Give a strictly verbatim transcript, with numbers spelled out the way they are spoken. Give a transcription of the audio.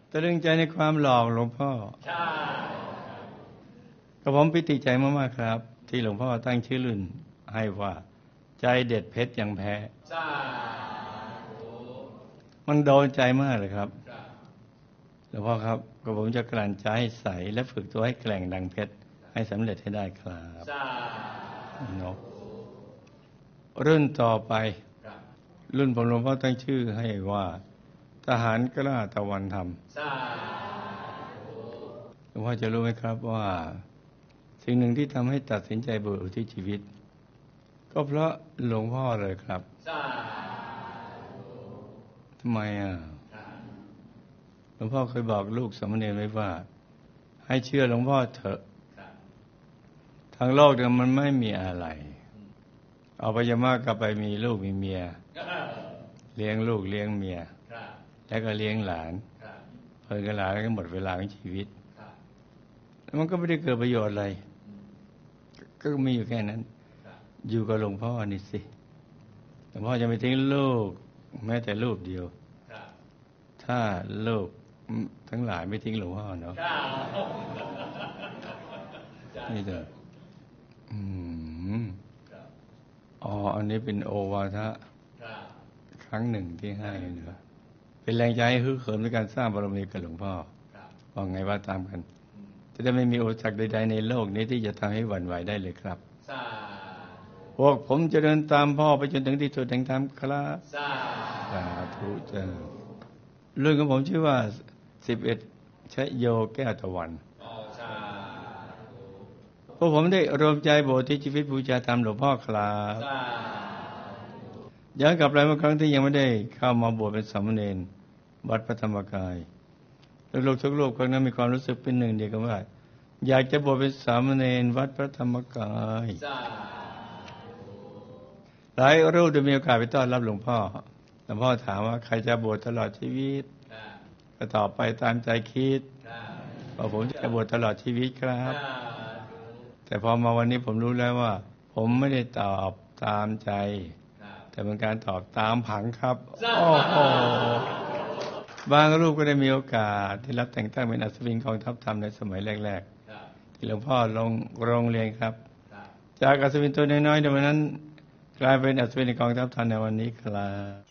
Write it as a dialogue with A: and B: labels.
A: ตะลึงใจในความหล่อหลวงพ่อใช่กระผมปิติใจมากๆครับที่หลวงพ่อตั้งชื่อรุ่นให้ว่าใจเด็ดเพชรยังแพ้มันโดนใจมากเลยครับหลวงพ่อครับกระผมจะกลั่นใจให้ใสและฝึกตัวให้แกร่งดังเพชรให้สำเร็จให้ได้ครับนกรุ่นต่อไปรุ่นผมหลวงพ่อตั้งชื่อให้ว่าทหารกล้าตะวันธรรมหลวงพ่อจะรู้ไหมครับว่าสิ่งหนึ่งที่ทำให้ตัดสินใจบวชอุทิศชีวิตก็เพราะหลวงพ่อเลยครับทำไมอ่ะหลวงพ่อเคยบอกลูกสามเณรไว้ว่าให้เชื่อหลวงพ่อเถอะทางโลกเนี่ยมันไม่มีอะไรเอาไปยามากกลับไปมีลูกมีเมียเลี้ยงลูกเลี้ยงเมียแล้วก็เลี้ยงหลานเพิ่นกับหลานก็หมดเวลาของชีวิตมันก็ไม่ได้เกิดประโยชน์อะไรก็มีอยู่แค่นั้นอยู่กับหลวงพ่อนี่สิหลวงพ่อจะไม่ทิ้งลูกแม้แต่ลูกเดียวถ้าลูกทั้งหลายไม่ทิ้งหลวงพ่อเนาะนี่เถอะอืมอ๋ออันนี้เป็นโอวาทะครั้งหนึ่งที่ให้เนาะเป็นแรงใจให้ฮึกเหิมในการสร้างบารมีกับหลวงพ่อว่าไงว่าตามกันจะได้ไม่มีอุปสรรคใดๆในโลกนี้ที่จะทำให้หวั่นไหวได้เลยครับพวกผมจะเดินตามพ่อไปจนถึงที่สุดแห่งธรรมครับสาธุเจ้าเรื่องของผมชื่อว่าสิบเอ็ดชโยแก้วตะวันพวกผมได้รวมใจโบสถ์ที่ชีวิตบูชาธรรมหลวงพ่อครับย้อนกลับไปเมื่อครั้งที่ยังไม่ได้เข้ามาบวชเป็นสามเณรวัดพระธรรมกายลูกๆทุกรูปครั้งนั้นมีความรู้สึกเป็นหนึ่งเดียวกันว่าอยากจะบวชเป็นสามเณรวัดพระธรรมกายหลายรูปได้มีโอกาสไปต้อนรับหลวงพ่อหลวงพ่อถามว่าใครจะบวชตลอดชีวิตก็ตอบไปตามใจคิดว่าผมจะบวชตลอดชีวิตครับแต่พอมาวันนี้ผมรู้แล้วว่าผมไม่ได้ตอบตามใจแต่เป็นการตอบตามผังครับโอ้โหบางรูปก็ได้มีโอกาสที่รับแต่งตั้งเป็นอัศวินกองทัพธรรมในสมัยแรกๆที่หลวงพ่อลงโรงเรียนครับจากอัศวินตัวน้อยๆในวันนั้นกลายเป็นอัศวินกองทัพธรรมในวันนี้ครับ